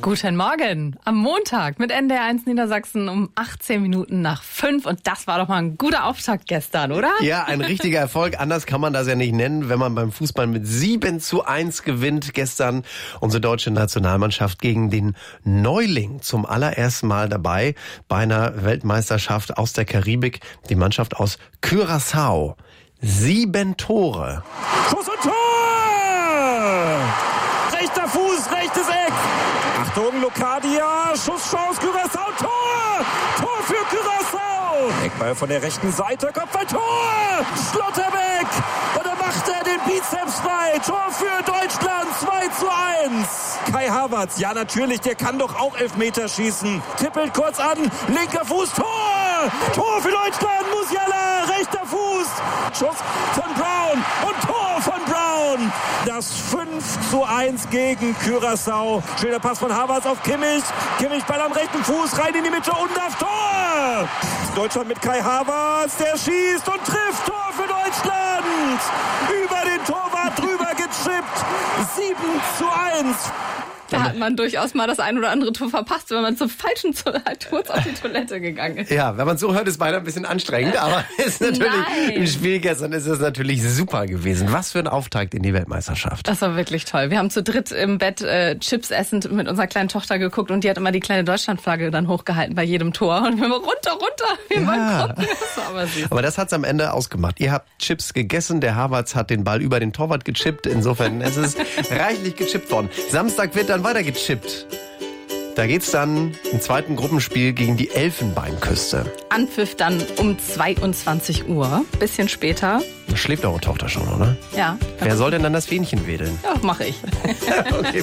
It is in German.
Guten Morgen. Am Montag mit NDR1 Niedersachsen um 18 Minuten nach 5. Und das war doch mal ein guter Auftakt gestern, oder? Ja, ein richtiger Erfolg. Anders kann man das ja nicht nennen, wenn man beim Fußball mit 7:1 gewinnt. Gestern unsere deutsche Nationalmannschaft gegen den Neuling zum allerersten Mal dabei bei einer Weltmeisterschaft aus der Karibik. Die Mannschaft aus Curaçao. 7 Tore. Schuss und Tor! Rechter Fuß, rechtes Eck. Achtung, Locadia, Schusschance, Curaçao, Tor! Tor für Curaçao! Eckball von der rechten Seite, Kopfball, Tor! Schlotterbeck! Und dann macht er den Bizeps frei. Tor für Deutschland, 2:1. Kai Havertz, ja natürlich, der kann doch auch Elfmeter schießen. Tippelt kurz an, linker Fuß, Tor! Tor für Deutschland, Musiala, rechter Fuß. Schuss von Brown und Tor von Brown. Das 5:1 gegen Curaçao. Schöner Pass von Havertz auf Kimmich. Kimmich Ball am rechten Fuß, rein in die Mitte und auf Tor. Deutschland mit Kai Havertz, der schießt und trifft. Tor für Deutschland. Über den Torwart drüber gechippt. 7:1. Da hat man durchaus mal das ein oder andere Tor verpasst, wenn man zum falschen Zeitpunkt kurz auf die Toilette gegangen ist. Ja, wenn man so hört, ist beinahe ein bisschen anstrengend, aber ist natürlich im Spiel gestern ist es natürlich super gewesen. Was für ein Auftakt in die Weltmeisterschaft. Das war wirklich toll. Wir haben zu dritt im Bett Chips essend mit unserer kleinen Tochter geguckt und die hat immer die kleine Deutschlandflagge dann hochgehalten bei jedem Tor und wir immer runter, wir wollen gucken. Das war aber süß. Aber das hat's am Ende ausgemacht. Ihr habt Chips gegessen, der Havertz hat den Ball über den Torwart gechippt. Insofern es ist reichlich gechippt worden. Samstag wird dann weiter gechippt. Da geht's dann im zweiten Gruppenspiel gegen die Elfenbeinküste. Anpfiff dann um 22 Uhr. Bisschen später. Da schläft eure Tochter schon, oder? Ja. Wer soll denn dann das Fähnchen wedeln? Ja, mache ich. Okay.